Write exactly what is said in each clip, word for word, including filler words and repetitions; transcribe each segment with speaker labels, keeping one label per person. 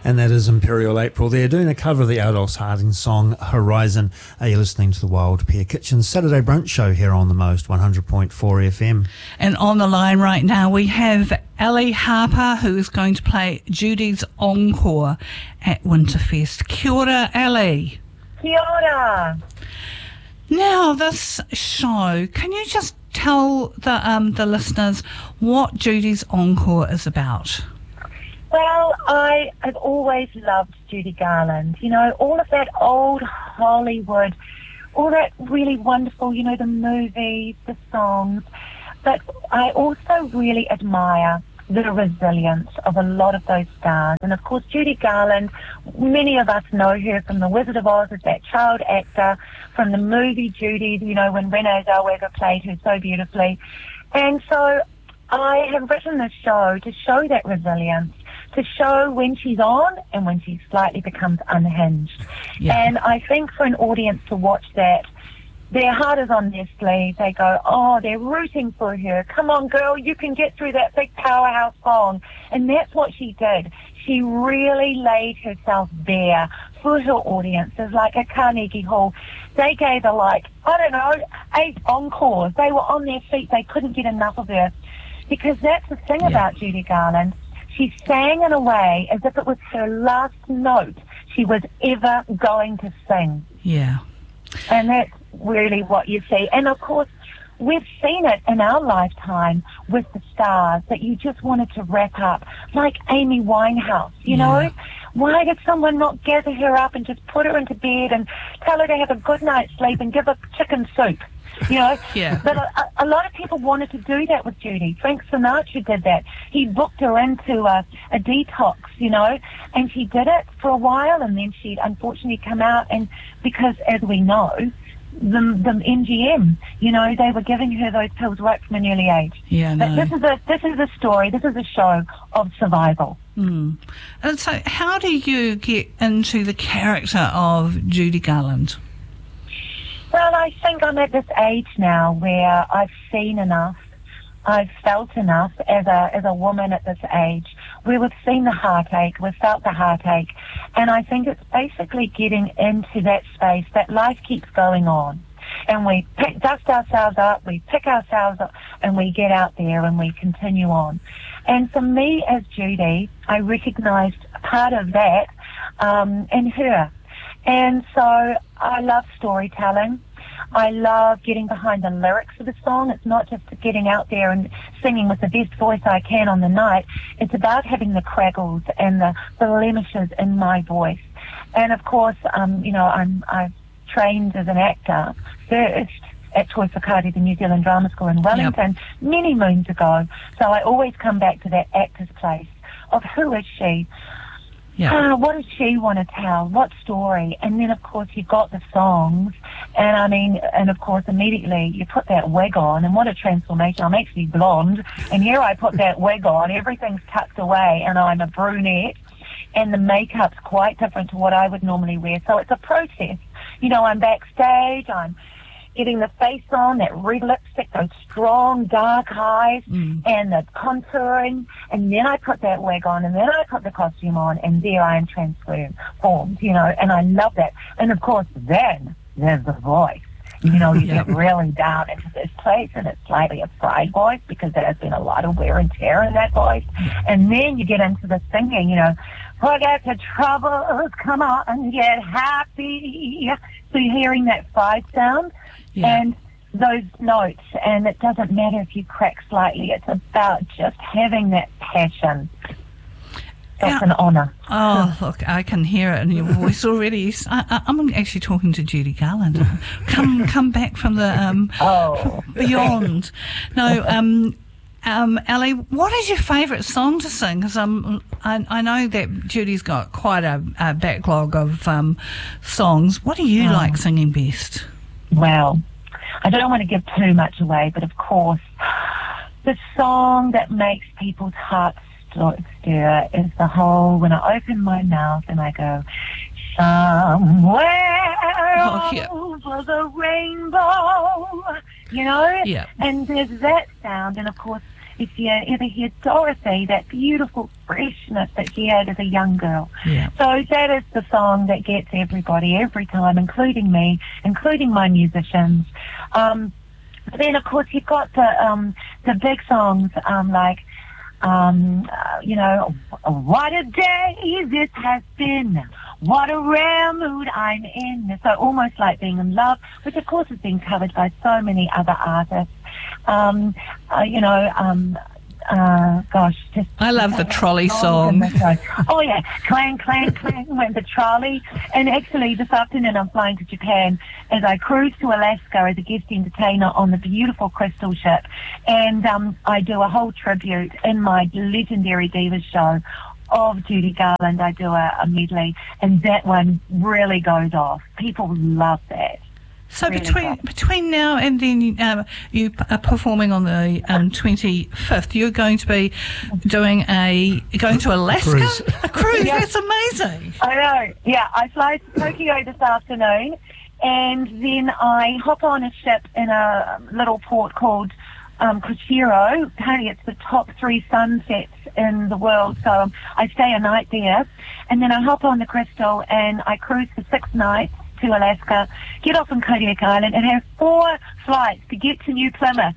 Speaker 1: And that is Imperial April. They're doing a cover of the Aldous Harding song Horizon. Are you listening to the Wild Pear Kitchen Saturday Brunch Show here on the Most one hundred point four F M?
Speaker 2: And on the line right now we have Ellie Harper, who is going to play Judy's Encore at Winterfest. Kia ora, Ellie.
Speaker 3: Kia ora.
Speaker 2: Now, this show, can you just tell the um, the listeners what Judy's Encore is about?
Speaker 3: Well, I have always loved Judy Garland. You know, all of that old Hollywood, all that really wonderful, you know, the movies, the songs. But I also really admire the resilience of a lot of those stars. And of course, Judy Garland, many of us know her from The Wizard of Oz as that child actor, from the movie Judy, you know, when Renee Zellweger played her so beautifully. And so I have written this show to show that resilience, to show when she's on and when she slightly becomes unhinged. Yeah. And I think for an audience to watch that, their heart is on their sleeve. They go, oh, they're rooting for her. Come on, girl, you can get through that big powerhouse song. And that's what she did. She really laid herself bare for her audiences, like at Carnegie Hall. They gave her, like, I don't know, eight encores. They were on their feet. They couldn't get enough of her. Because that's the thing yeah. about Judy Garland. She sang in a way as if it was her last note she was ever going to sing.
Speaker 2: Yeah.
Speaker 3: And that's really what you see. And, of course, we've seen it in our lifetime with the stars that you just wanted to wrap up, like Amy Winehouse, you yeah. know? Why did someone not gather her up and just put her into bed and tell her to have a good night's sleep and give her chicken soup? You know,
Speaker 2: yeah.
Speaker 3: but a, a lot of people wanted to do that with Judy. Frank Sinatra did that. He booked her into a, a detox, you know, and she did it for a while, and then she'd unfortunately come out, and because, as we know, the, the M G M, you know, they were giving her those pills right from an early age.
Speaker 2: Yeah, no.
Speaker 3: But this is a this is a story. This is a show of survival.
Speaker 2: Mm. And so, how do you get into the character of Judy Garland?
Speaker 3: Well, I think I'm at this age now where I've seen enough, I've felt enough as a as a woman at this age, where we've seen the heartache, we've felt the heartache, and I think it's basically getting into that space that life keeps going on. And we pick, dust ourselves up, we pick ourselves up, and we get out there and we continue on. And for me as Judy, I recognised part of that um, in her. And so I love storytelling. I love getting behind the lyrics of the song. It's not just getting out there and singing with the best voice I can on the night. It's about having the craggles and the, the blemishes in my voice. And of course, um, you know, I'm, I've trained as an actor first at Toi Whakaari, the New Zealand Drama School in Wellington, yep. many moons ago. So I always come back to that actor's place of who is she? Yeah. Uh, what does she want to tell? What story? And then, of course, you've got the songs. And, I mean, and, of course, immediately you put that wig on. And what a transformation. I'm actually blonde. And here I put that wig on. Everything's tucked away. And I'm a brunette. And the makeup's quite different to what I would normally wear. So it's a process. You know, I'm backstage. I'm getting the face on, that red lipstick, those strong dark eyes, mm. and the contouring, and then I put that wig on, and then I put the costume on, and there I am transformed, you know, and I love that. And of course, then there's the voice. You know, you yep. get really down into this place, and it's slightly a fried voice because there has been a lot of wear and tear in that voice. And then you get into the singing, you know, forget the troubles, come on and get happy. So you're hearing that five sound. Yeah. And those notes, and it doesn't matter if you crack slightly, it's about just having that passion. That's yeah. an honour.
Speaker 2: Oh, look, I can hear it in your voice already. I, I'm actually talking to Judy Garland. Come come back from the um,
Speaker 3: oh.
Speaker 2: beyond. No, um, um, Ellie, what is your favourite song to sing? Because um, I, I know that Judy's got quite a, a backlog of um, songs. What do you oh. like singing best?
Speaker 3: Well, I don't want to give too much away, but of course, the song that makes people's hearts stir is the whole, when I open my mouth and I go, somewhere
Speaker 2: oh, yeah.
Speaker 3: over the rainbow, you know?
Speaker 2: Yeah.
Speaker 3: And there's that sound, and of course, if you ever hear Dorothy, that beautiful freshness that she had as a young girl.
Speaker 2: Yeah.
Speaker 3: So that is the song that gets everybody every time, including me, including my musicians. Um, but then, of course, you've got the um, the big songs um, like, um, uh, you know, what a day this has been. What a rare mood I'm in. So almost like being in love, which of course has been covered by so many other artists. Um, uh, you know, um, uh, gosh, just...
Speaker 2: I love the trolley
Speaker 3: oh,
Speaker 2: song.
Speaker 3: Oh yeah, clang, clang, clang, went the trolley. And actually this afternoon I'm flying to Japan as I cruise to Alaska as a guest entertainer on the beautiful Crystal ship. And um, I do a whole tribute in my legendary Divas show of Judy Garland. I do a, a medley, and that one really goes off. People love that.
Speaker 2: So
Speaker 3: really
Speaker 2: between
Speaker 3: good.
Speaker 2: between now and then, um, you p- are performing on the um, twenty-fifth. You're going to be doing a going to Alaska,
Speaker 1: A cruise.
Speaker 2: a cruise.
Speaker 3: Yeah.
Speaker 2: That's amazing.
Speaker 3: I know. Yeah, I fly to Tokyo this afternoon, and then I hop on a ship in a little port called um, Kushiro. Apparently, it's the top three sunsets in the world. So um, I stay a night there, and then I hop on the Crystal and I cruise for six nights to Alaska, get off in Kodiak Island, and have four flights to get to New Plymouth.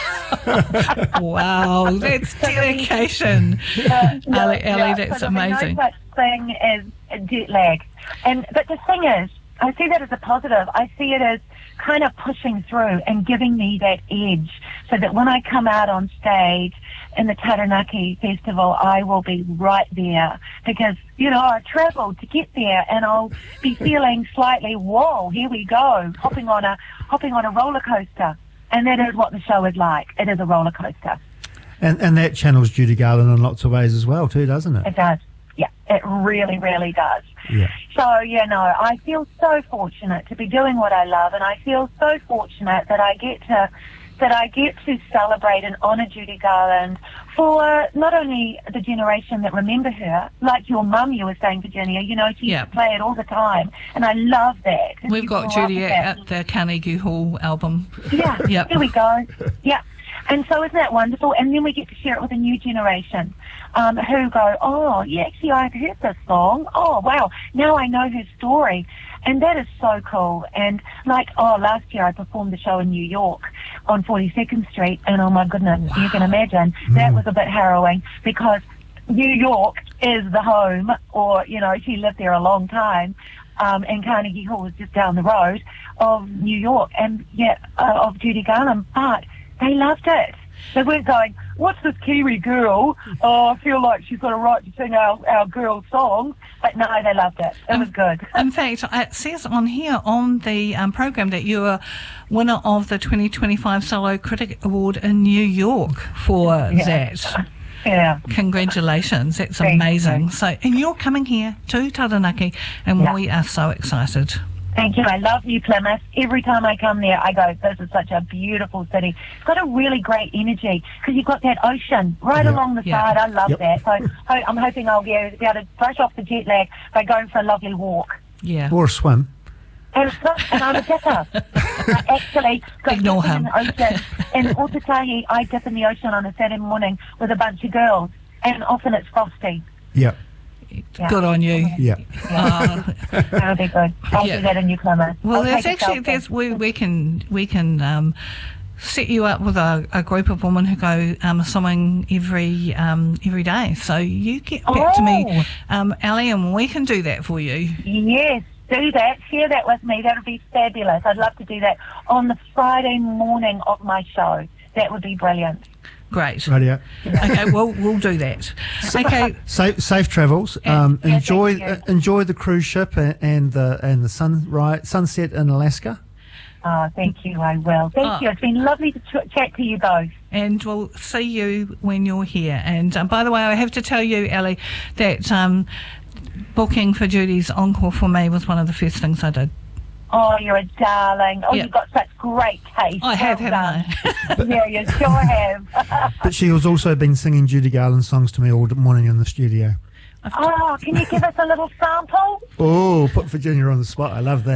Speaker 2: Wow, that's dedication.
Speaker 3: Uh, no,
Speaker 2: Ali, Ali,
Speaker 3: no,
Speaker 2: that's
Speaker 3: so
Speaker 2: amazing.
Speaker 3: There's no such thing as jet lag. And but the thing is, I see that as a positive. I see it as kind of pushing through and giving me that edge, so that when I come out on stage in the Taranaki Festival, I will be right there, because, you know, I travelled to get there, and I'll be feeling slightly, whoa, here we go, hopping on a hopping on a roller coaster. And that is what the show is like. It is a roller coaster.
Speaker 1: And and that channels Judy Garland in lots of ways as well, too, doesn't it?
Speaker 3: It does. Yeah, it really, really does.
Speaker 1: Yeah.
Speaker 3: So, you know, I feel so fortunate to be doing what I love, and I feel so fortunate that I get to that I get to celebrate and honour Judy Garland for not only the generation that remember her, like your mum, you were saying, Virginia, you know, she
Speaker 2: Yeah.
Speaker 3: used to play it all the time, and I love that.
Speaker 2: We've
Speaker 3: You
Speaker 2: got
Speaker 3: grew up
Speaker 2: Judy
Speaker 3: with that.
Speaker 2: at the Carnegie Hall album.
Speaker 3: Yeah,
Speaker 2: Yep.
Speaker 3: there we go. Yeah. And so isn't that wonderful? And then we get to share it with a new generation um, who go, oh, yeah, actually, I've heard this song. Oh, wow, now I know her story. And that is so cool. And like, oh, last year I performed the show in New York on forty-second Street, and oh my goodness, you can imagine, that was a bit harrowing, because New York is the home, or, you know, she lived there a long time, um, and Carnegie Hall was just down the road of New York, and yeah, uh, of Judy Garland, but they loved it. They weren't going, what's this Kiwi girl? Oh, I feel like she's got a right to sing our, our girl songs. But no, they loved it. It was good.
Speaker 2: In fact, it says on here on the um, program that you are winner of the twenty twenty-five Solo Critic Award in New York for
Speaker 3: Yeah.
Speaker 2: that.
Speaker 3: Yeah.
Speaker 2: Congratulations, that's
Speaker 3: Thank
Speaker 2: amazing.
Speaker 3: you.
Speaker 2: So, and you're coming here to Taranaki, and
Speaker 3: Yeah.
Speaker 2: we are so excited.
Speaker 3: Thank you. I love New Plymouth. Every time I come there, I go, this is such a beautiful city. It's got a really great energy, because you've got that ocean right
Speaker 1: Yeah.
Speaker 3: along the
Speaker 2: Yeah.
Speaker 3: side. I love
Speaker 1: Yep.
Speaker 3: that. So ho- I'm hoping I'll be able, be able to brush off the jet lag by going for a lovely walk.
Speaker 2: Yeah.
Speaker 1: Or a swim.
Speaker 3: And, it's not, and I'm a dipper. I actually go
Speaker 2: Ignore
Speaker 3: dipping in
Speaker 2: him.
Speaker 3: the ocean. In Otatahi, I dip in the ocean on a Saturday morning with a bunch of girls, and often it's frosty.
Speaker 1: Yeah.
Speaker 3: Yeah.
Speaker 2: Good on you.
Speaker 1: Yeah.
Speaker 2: Uh,
Speaker 3: That'll be good. I'll
Speaker 2: Yeah.
Speaker 3: do that in New Plymouth.
Speaker 2: well,
Speaker 3: I'll
Speaker 2: there's
Speaker 3: take a
Speaker 2: actually
Speaker 3: selfie.
Speaker 2: there's we we can we can um, set you up with a, a group of women who go um, swimming every um, every day. So you get back to me,
Speaker 3: Oh.
Speaker 2: um, Ali, and we can do that for you.
Speaker 3: Yes, do that. Share that with me. That would be fabulous. I'd love to do that on the Friday morning of my show. That would be brilliant.
Speaker 2: Great.
Speaker 1: Radio.
Speaker 2: Okay, well we'll do that. Okay.
Speaker 1: Safe, safe travels.
Speaker 2: Yeah.
Speaker 1: Um,
Speaker 3: Yeah,
Speaker 1: enjoy
Speaker 3: thank you.
Speaker 1: uh, enjoy the cruise ship and, and the and the sunrise sunset in Alaska.
Speaker 3: Oh, thank you. I will. Thank
Speaker 2: Oh.
Speaker 3: you. It's been lovely to ch- chat to you both.
Speaker 2: And we'll see you when you're here. And um, by the way, I have to tell you, Ali, that um, booking for Judy's encore for me was one of the first things I did.
Speaker 3: Oh, you're a darling. Oh,
Speaker 2: Yeah.
Speaker 3: you've got such great taste.
Speaker 2: I have,
Speaker 3: Well
Speaker 2: haven't
Speaker 3: done. Yeah, you sure have.
Speaker 1: But she has also been singing Judy Garland songs to me all morning in the studio.
Speaker 3: Oh, can you give us a little sample?
Speaker 1: Oh, put Virginia on the spot. I love that.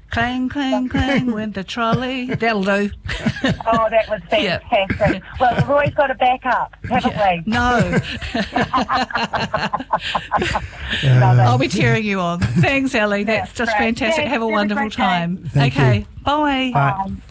Speaker 2: Clang, clang, clang with the trolley. That'll do.
Speaker 3: Oh, that was fantastic.
Speaker 2: Yeah.
Speaker 3: Well, Roy's got to back up, haven't we?
Speaker 2: No.
Speaker 3: Love it.
Speaker 2: I'll be cheering you on. Thanks, Ellie. That's
Speaker 3: Yeah,
Speaker 2: just
Speaker 3: great.
Speaker 2: fantastic.
Speaker 3: Thanks.
Speaker 2: Have a
Speaker 3: Have a
Speaker 2: wonderful
Speaker 3: great day.
Speaker 2: time.
Speaker 1: Thank
Speaker 2: okay.
Speaker 1: you.
Speaker 2: Bye.
Speaker 1: Bye.
Speaker 3: Um,